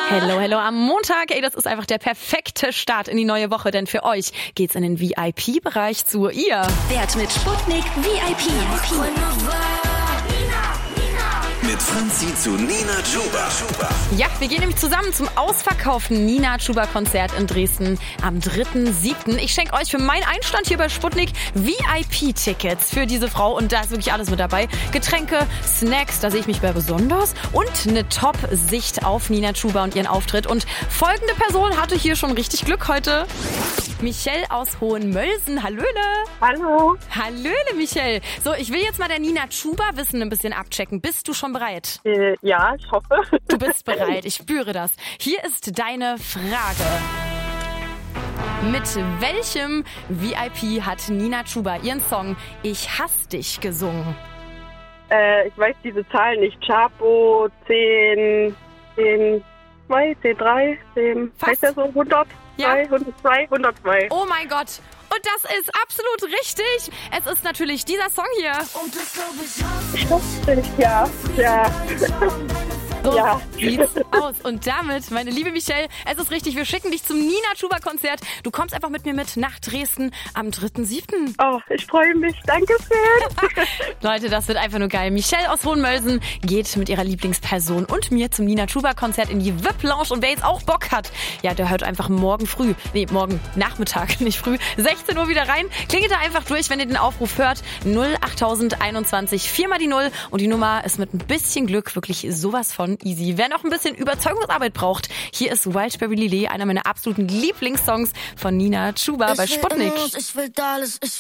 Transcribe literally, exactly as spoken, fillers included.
Hello, hello am Montag. Ey, das ist einfach der perfekte Start in die neue Woche, denn für euch geht's in den V I P-Bereich zu ihr. Wert mit Sputnik V I P. Mit Franzi zu Nina Chuba. Ja, wir gehen nämlich zusammen zum ausverkauften Nina Chuba-Konzert in Dresden am dritten siebten Ich schenke euch für meinen Einstand hier bei Sputnik V I P-Tickets für diese Frau und da ist wirklich alles mit dabei. Getränke, Snacks, da sehe ich mich bei besonders und eine Top-Sicht auf Nina Chuba und ihren Auftritt. Und folgende Person hatte hier schon richtig Glück heute. Michelle aus Hohenmölsen. Hallöle. Hallo. Hallöle, Michelle. So, ich will jetzt mal der Nina Chuba-Wissen ein bisschen abchecken. Bist du schon bereit? Äh, ja, ich hoffe. Du bist bereit, ich spüre das. Hier ist deine Frage. Mit welchem V I P hat Nina Chuba ihren Song Ich hasse dich gesungen? Äh, ich weiß diese Zahlen nicht. Chapo, zehn, zehn, zwei, zehn, drei, zehn, Fast. heißt der so? hundert, Ja. hundertzwei, hundertzwei. Oh mein Gott. Und das ist absolut richtig. Es ist natürlich dieser Song hier. Ich hoffe nicht, ja. Ja. So Ja. sieht's aus. Und damit, meine liebe Michelle, es ist richtig, wir schicken dich zum Nina Chuba Konzert. Du kommst einfach mit mir mit nach Dresden am dritten siebten Oh, ich freue mich. Dankeschön. Leute, das wird einfach nur geil. Michelle aus Hohenmölsen geht mit ihrer Lieblingsperson und mir zum Nina Chuba Konzert in die V I P-Lounge. Und wer jetzt auch Bock hat, ja, der hört einfach morgen früh, nee, morgen Nachmittag, nicht früh, sechzehn Uhr wieder rein. Klingelt da einfach durch, wenn ihr den Aufruf hört. null acht einundzwanzig, viermal die Null. Und die Nummer ist mit ein bisschen Glück wirklich sowas von easy. Wer noch ein bisschen Überzeugungsarbeit braucht, hier ist Wildberry Lillet, einer meiner absoluten Lieblingssongs von Nina Chuba bei Sputnik. Ich will alles, ich